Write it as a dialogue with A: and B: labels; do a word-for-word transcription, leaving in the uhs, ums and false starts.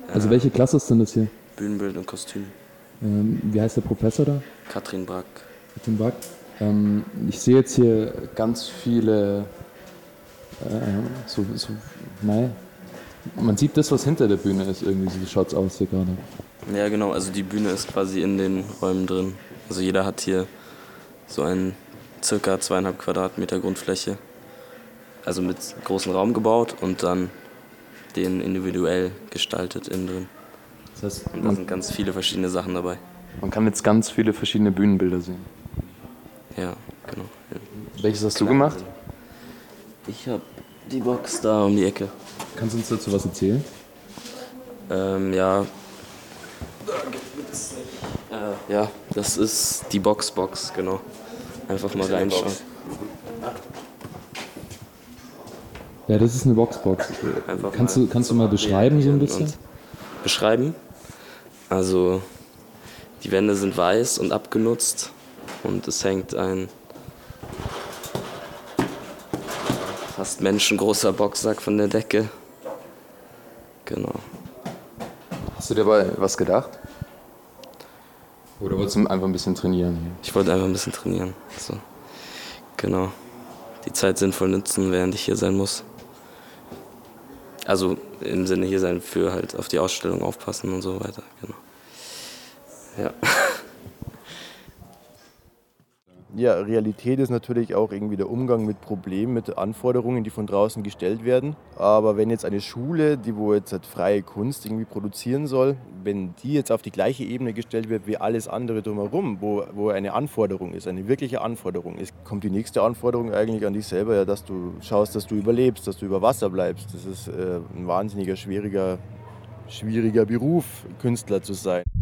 A: Also
B: Äh,
A: welche Klasse ist denn das hier?
B: Bühnenbild und Kostüm.
A: Ähm, wie heißt der Professor da?
B: Katrin Brack.
A: Martin Brack. Ähm, ich sehe jetzt hier ganz viele, äh, so, so, nein, man sieht das, was hinter der Bühne ist, irgendwie, so schaut es aus hier gerade.
B: Ja, genau, also die Bühne ist quasi in den Räumen drin. Also jeder hat hier so einen circa zweieinhalb Quadratmeter Grundfläche. Also mit großem Raum gebaut und dann den individuell gestaltet innen drin.
A: Das heißt,
B: Und da
A: man,
B: sind ganz viele verschiedene Sachen dabei.
A: man kann jetzt ganz viele verschiedene Bühnenbilder sehen.
B: Ja, genau. Ja.
A: Welches hast du gemacht?
B: Ich habe die Box da um die Ecke.
A: Kannst du uns dazu was erzählen?
B: Ähm, ja. Äh, ja, das ist die Box-Box, genau. Einfach mal reinschauen.
A: Ja, das ist eine Boxbox.
B: Einfach
A: Kannst
B: mal
A: du, kannst du mal beschreiben so ein bisschen?
B: Und beschreiben? Also, die Wände sind weiß und abgenutzt und es hängt ein fast menschengroßer Boxsack von der Decke. Genau.
A: Hast du dir dabei was gedacht? Oder wolltest du einfach ein bisschen trainieren?
B: Ich wollte einfach ein bisschen trainieren. So. Genau. Die Zeit sinnvoll nutzen, während ich hier sein muss. Also im Sinne hier sein für halt auf die Ausstellung aufpassen und so weiter. Genau. Ja.
C: Ja, Realität ist natürlich auch irgendwie der Umgang mit Problemen, mit Anforderungen, die von draußen gestellt werden. Aber wenn jetzt eine Schule, die wo jetzt halt freie Kunst irgendwie produzieren soll, wenn die jetzt auf die gleiche Ebene gestellt wird wie alles andere drumherum, wo, wo eine Anforderung ist, eine wirkliche Anforderung ist, kommt die nächste Anforderung eigentlich an dich selber, ja, dass du schaust, dass du überlebst, dass du über Wasser bleibst. Das ist äh, ein wahnsinniger, schwieriger, schwieriger Beruf, Künstler zu sein.